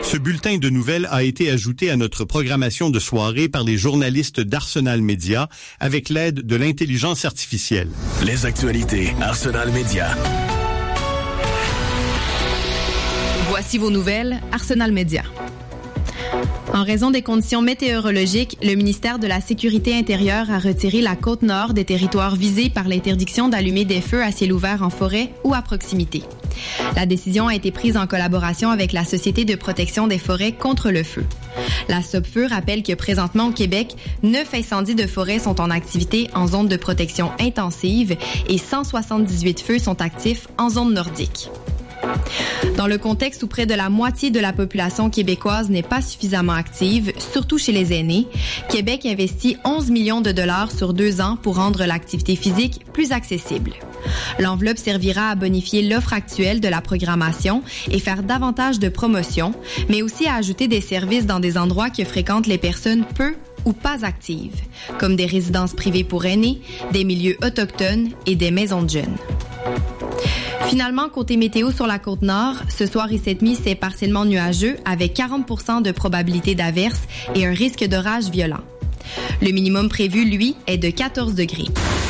Ce bulletin de nouvelles a été ajouté à notre programmation de soirée par les journalistes d'Arsenal Média avec l'aide de l'intelligence artificielle. Les actualités Arsenal Média. Voici vos nouvelles Arsenal Média. En raison des conditions météorologiques, le ministère de la Sécurité intérieure a retiré la côte nord des territoires visés par l'interdiction d'allumer des feux à ciel ouvert en forêt ou à proximité. La décision a été prise en collaboration avec la Société de protection des forêts contre le feu. La SOPFEU rappelle que présentement au Québec, 9 incendies de forêt sont en activité en zone de protection intensive et 178 feux sont actifs en zone nordique. Dans le contexte où près de la moitié de la population québécoise n'est pas suffisamment active, surtout chez les aînés, Québec investit 11 millions de dollars sur 2 ans pour rendre l'activité physique plus accessible. L'enveloppe servira à bonifier l'offre actuelle de la programmation et faire davantage de promotions, mais aussi à ajouter des services dans des endroits que fréquentent les personnes peu ou pas actives, comme des résidences privées pour aînés, des milieux autochtones et des maisons de jeunes. Finalement, côté météo sur la Côte-Nord, ce soir et cette nuit, c'est partiellement nuageux avec 40% de probabilité d'averse et un risque d'orage violent. Le minimum prévu, lui, est de 14 degrés.